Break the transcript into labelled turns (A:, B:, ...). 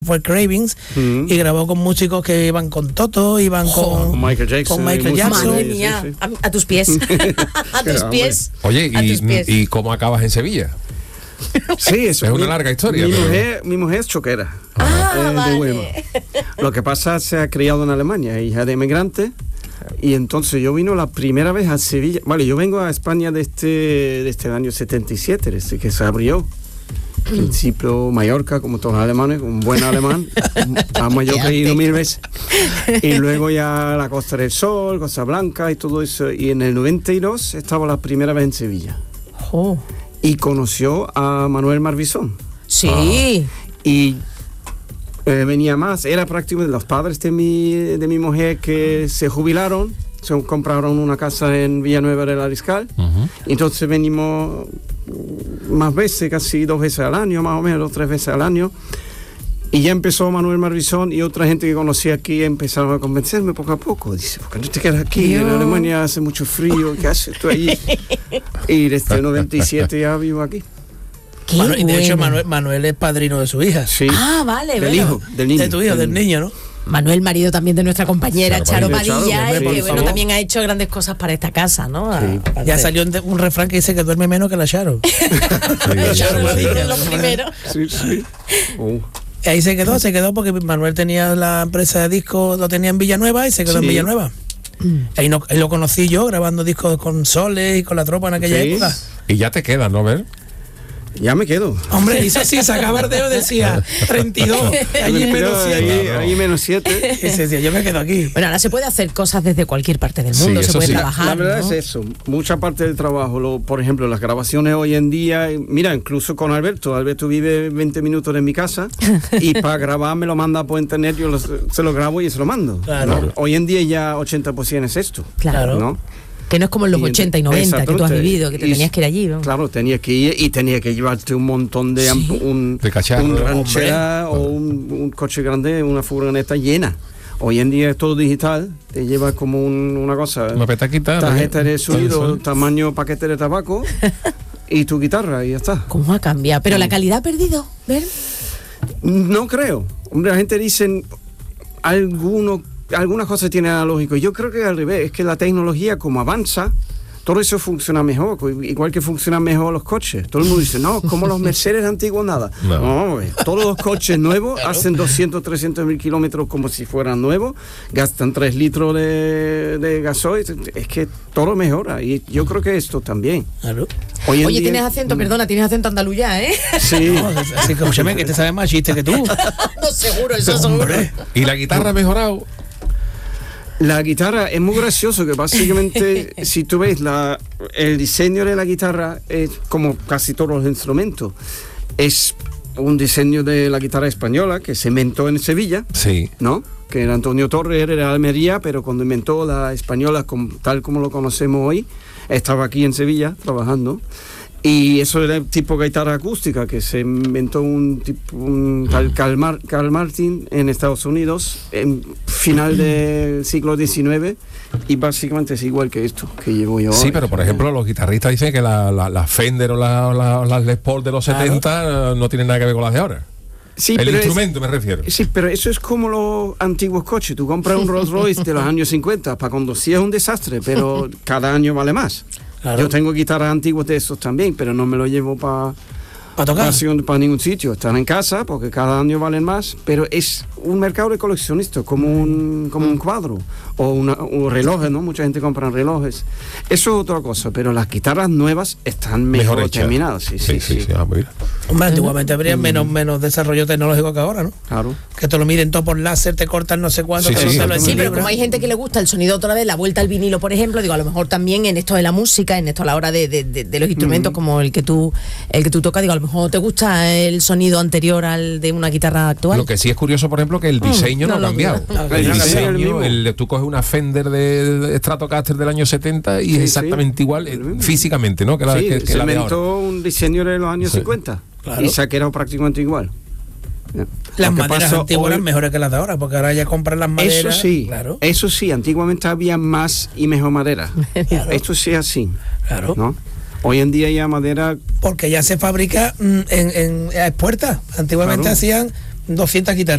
A: fue Cravings, y grabó con músicos que iban con Toto, iban con
B: Michael Jackson.
C: Madre mía,
B: Sí.
C: a tus pies. A tus pies.
D: Oye,
C: A tus pies.
D: ¿y cómo acabas en Sevilla?
B: Sí, eso
D: Es una larga historia.
B: Mi mujer es choquera.
C: Ah,
B: de
C: vale.
B: Huelva. Lo que pasa, se ha criado en Alemania, hija de inmigrante. Y entonces yo vino la primera vez a Sevilla. Vale, yo vengo a España desde el año 77, desde que se abrió. En principio Mallorca, como todos los alemanes, un buen alemán. A Mallorca he ido 1000 veces. Y luego ya la Costa del Sol, Costa Blanca y todo eso. Y en el 92 estaba la primera vez en Sevilla.
C: Oh.
B: Y conoció a Manuel Marvisón.
C: Sí.
B: Y venía más, era prácticamente los padres de mi mujer que se jubilaron, se compraron una casa en Villanueva del Mariscal. Entonces venimos más veces, casi 2 veces al año, más o menos 3 veces al año. Y ya empezó Manuel Marvisón y otra gente que conocí aquí empezaron a convencerme poco a poco. Dice, ¿por qué no te quedas aquí? En Alemania hace mucho frío, ¿qué haces tú allí? Y desde el 97 ya vivo aquí.
C: Qué
A: Y de hecho
C: bueno.
A: Manuel es padrino de su hija.
B: Sí.
C: Ah, vale,
B: Del
C: bueno.
B: hijo, del niño.
A: De tu hijo, del niño, ¿no?
C: Manuel, marido también de nuestra compañera Charo
B: Padilla.
C: Padilla,
B: Charo,
C: y
B: por
C: que bueno,
B: favor.
C: también ha hecho grandes cosas para esta casa, ¿no?
B: Sí.
C: Aparte.
A: Ya salió un refrán que dice que duerme menos que la Charo.
C: Charo
A: Padilla.
C: lo primero.
B: Sí, sí.
A: Y ahí se quedó porque Manuel tenía la empresa de discos, lo tenía en Villanueva y se quedó en
B: Sí.
A: Villanueva. Ahí lo conocí yo grabando discos con Soles y con La Tropa en aquella
B: Sí.
A: época.
D: Y ya te quedas, ¿no, Ver?
B: Ya me quedo.
A: Hombre, hizo así, sacaba el dedo y decía 32, allí
B: Me
A: menos
B: quedo
A: 7.
B: ahí menos 7.
A: Y se decía, yo me quedo aquí.
C: Bueno, ahora se puede hacer cosas desde cualquier parte del
D: Sí,
C: mundo, se
D: eso
C: puede
D: sí.
C: trabajar.
B: La verdad
C: ¿no?
B: es eso, mucha parte del trabajo, por ejemplo, las grabaciones hoy en día, mira, incluso con Alberto vive 20 minutos en mi casa y para grabar me lo manda por internet, se lo grabo y se lo mando.
A: Claro.
B: ¿no? Hoy en día ya 80% es esto.
C: Claro.
B: ¿no?
C: Que no es como en los
B: Y
C: 80 y 90 que tú has
B: exactamente.
C: vivido, que te
B: Y
C: tenías que ir allí, ¿no?
B: Claro, tenía que ir y tenía que llevarte un montón de
D: De cacharro,
B: un ranchera
D: hombre.
B: o un coche grande, una furgoneta llena. Hoy en día es todo digital, te llevas como una cosa,
D: Una petaquita.
B: tarjeta de sonido,
D: Sí.
B: tamaño paquete de tabaco y tu guitarra y ya está.
C: ¿Cómo ha cambiado? Pero la calidad ha perdido, ¿ver?
B: No creo. Hombre, la gente dice algunas cosas tienen analógico. Yo creo que al revés, es que la tecnología como avanza, todo eso funciona mejor, igual que funcionan mejor los coches. Todo el mundo dice, no, como los Mercedes antiguos, nada.
D: No.
B: No, todos los coches nuevos hacen 200, 300 mil kilómetros como si fueran nuevos, gastan 3 litros de gasoil, es que todo mejora, y yo creo que esto también.
A: Claro.
B: Hoy en
C: Oye,
B: día-
C: tienes acento, perdona, tienes acento andaluz ya, ¿eh?
B: Sí.
A: No, así que escúchame, que te sabes más chiste que tú.
C: No, seguro, eso seguro.
A: Hombre.
D: ¿Y la guitarra ha mejorado?
B: La guitarra es muy gracioso, que básicamente si tú ves el diseño de la guitarra es como casi todos los instrumentos. Es un diseño de la guitarra española que se inventó en Sevilla,
D: Sí.
B: ¿no? Que era Antonio Torres, era de Almería, pero cuando inventó la española tal como lo conocemos hoy, estaba aquí en Sevilla trabajando. Y eso era el tipo de guitarra acústica que se inventó un tal Carl Martin en Estados Unidos en final del siglo XIX, y básicamente es igual que esto que llevo yo
D: Sí,
B: hoy.
D: pero por ejemplo los guitarristas dicen que la Fender o las Les Paul de los
A: Claro.
D: 70 no tienen nada que ver con las de ahora.
B: Sí,
D: El
B: pero
D: instrumento me refiero.
B: sí, pero eso es como los antiguos coches. Tú compras un Rolls Royce de los años 50 para conducir, es un desastre, pero cada año vale más.
A: Claro.
B: Yo tengo guitarras antiguas de esos también, pero no me lo llevo para
A: tocar.
B: para ningún sitio. Están en casa porque cada año valen más, pero es un mercado de coleccionistas, como un cuadro o relojes, ¿no? Mucha gente compra relojes. Eso es otra cosa, pero las guitarras nuevas están mejor
D: hechas.
B: terminadas. Sí.
D: Ah, mira.
A: Hombre, antiguamente habría menos desarrollo tecnológico que ahora, ¿no?
B: Claro.
A: Que te lo miden todo por láser, te cortan no sé cuánto,
D: Sí,
A: que
D: sí,
A: no te lo
C: Sí, pero
A: equilibran.
C: como hay gente que le gusta el sonido otra vez, la vuelta al vinilo, por ejemplo, digo, a lo mejor también en esto de la música, en esto a la hora de los instrumentos como el que tú tocas, digo, a lo mejor te gusta el sonido anterior al de una guitarra actual.
D: Lo que sí es curioso, por ejemplo, que el diseño no
C: no
D: ha
C: lo
D: cambiado.
C: dudo.
B: No,
D: El
B: no,
D: diseño,
B: no,
D: tú coges una Fender de Stratocaster del año 70 y
B: Sí,
D: es exactamente igual físicamente, ¿no? Que la,
B: Sí,
D: que
B: se
D: la de ahora.
B: inventó un diseño de los años
D: Sí.
B: 50
A: Claro.
B: y se ha quedado prácticamente igual. Ya.
A: Las
B: Lo que
A: maderas
B: pasó
A: antiguas
B: hoy-
A: eran mejores que las de ahora, porque ahora ya compran las maderas.
B: Eso sí, antiguamente había más y mejor madera. Esto sí es así,
A: Claro.
B: ¿no? Hoy en día ya madera.
A: Porque ya se fabrica en expuertas. Antiguamente
B: Claro.
A: hacían 200 guitarras.